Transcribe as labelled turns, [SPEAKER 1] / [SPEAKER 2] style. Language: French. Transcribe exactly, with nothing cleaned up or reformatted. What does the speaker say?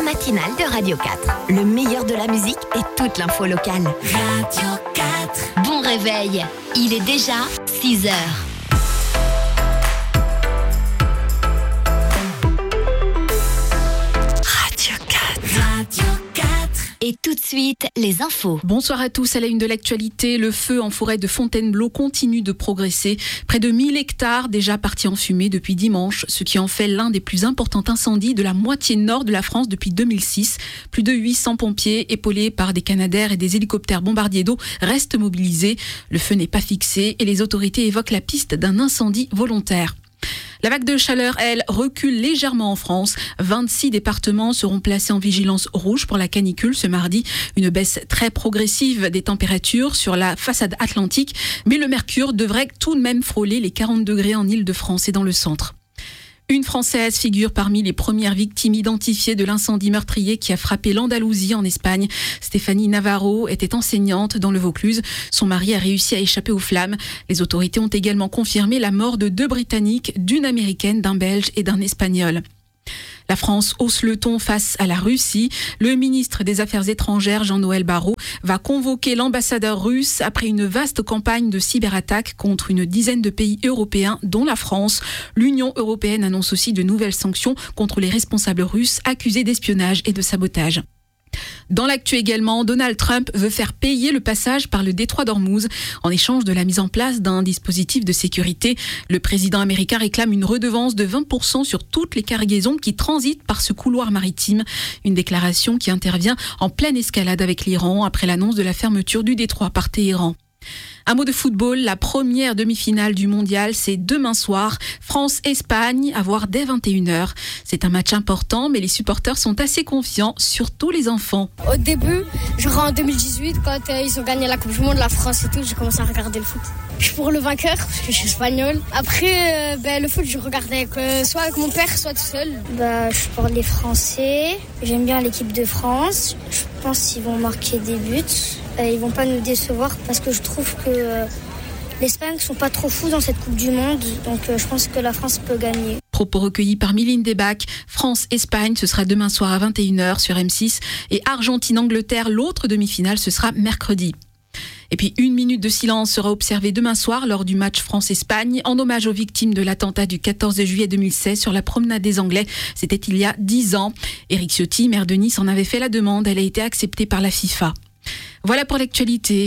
[SPEAKER 1] matinale de Radio quatre. Le meilleur de la musique et toute l'info locale. Radio quatre. Bon réveil, il est déjà six heures. Radio quatre. Radio quatre. Et tout de suite, les infos.
[SPEAKER 2] Bonsoir à tous. À la une de l'actualité, le feu en forêt de Fontainebleau continue de progresser. Près de mille hectares déjà partis en fumée depuis dimanche, ce qui en fait l'un des plus importants incendies de la moitié nord de la France depuis deux mille six. Plus de huit cents pompiers, épaulés par des canadaires et des hélicoptères bombardiers d'eau, restent mobilisés. Le feu n'est pas fixé et les autorités évoquent la piste d'un incendie volontaire. La vague de chaleur, elle, recule légèrement en France. vingt-six départements seront placés en vigilance rouge pour la canicule ce mardi. Une baisse très progressive des températures sur la façade atlantique. Mais le mercure devrait tout de même frôler les quarante degrés en Île-de-France et dans le centre. Une Française figure parmi les premières victimes identifiées de l'incendie meurtrier qui a frappé l'Andalousie en Espagne. Stéphanie Navarro était enseignante dans le Vaucluse. Son mari a réussi à échapper aux flammes. Les autorités ont également confirmé la mort de deux Britanniques, d'une Américaine, d'un Belge et d'un Espagnol. La France hausse le ton face à la Russie. Le ministre des Affaires étrangères, Jean-Noël Barrot, va convoquer l'ambassadeur russe après une vaste campagne de cyberattaques contre une dizaine de pays européens, dont la France. L'Union européenne annonce aussi de nouvelles sanctions contre les responsables russes accusés d'espionnage et de sabotage. Dans l'actu également, Donald Trump veut faire payer le passage par le détroit d'Ormuz en échange de la mise en place d'un dispositif de sécurité. Le président américain réclame une redevance de vingt pour cent sur toutes les cargaisons qui transitent par ce couloir maritime. Une déclaration qui intervient en pleine escalade avec l'Iran après l'annonce de la fermeture du détroit par Téhéran. Un mot de football, la première demi-finale du mondial, c'est demain soir. France-Espagne, à voir dès vingt et une heures. C'est un match important, mais les supporters sont assez confiants, surtout les enfants.
[SPEAKER 3] Au début, genre en deux mille dix-huit, quand euh, ils ont gagné la Coupe du Monde, la France et tout, j'ai commencé à regarder le foot. Je suis pour le vainqueur, parce que je suis espagnol. Après, euh, ben, le foot, je regardais avec, euh, soit avec mon père, soit tout seul. Bah, je suis pour les Français. J'aime bien l'équipe de France. Je pense qu'ils vont marquer des buts. Euh, ils vont pas nous décevoir parce que je trouve que euh, l'Espagne ne sont pas trop fous dans cette Coupe du Monde. Donc euh, je pense que la France peut gagner.
[SPEAKER 2] Propos recueillis par Mylène Debac. France-Espagne, ce sera demain soir à vingt et une heures sur M six. Et Argentine-Angleterre, l'autre demi-finale, ce sera mercredi. Et puis une minute de silence sera observée demain soir lors du match France-Espagne en hommage aux victimes de l'attentat du quatorze juillet deux mille seize sur la promenade des Anglais. C'était il y a dix ans. Éric Ciotti, maire de Nice, en avait fait la demande. Elle a été acceptée par la FIFA. Voilà pour l'actualité.